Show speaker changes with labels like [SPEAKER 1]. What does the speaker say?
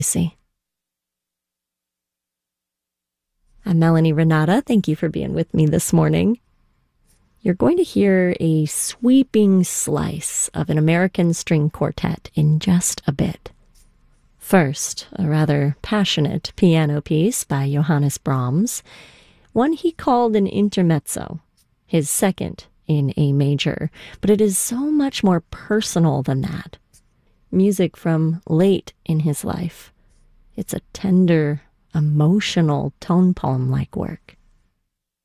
[SPEAKER 1] See. I'm Melanie Renata. Thank you for being with me this morning. You're going to hear a sweeping slice of an American string quartet in just a bit. First, a rather passionate piano piece by Johannes Brahms, one he called an intermezzo, his second in A major, but it is so much more personal than that. Music from late in his life. It's a tender, emotional tone poem-like work.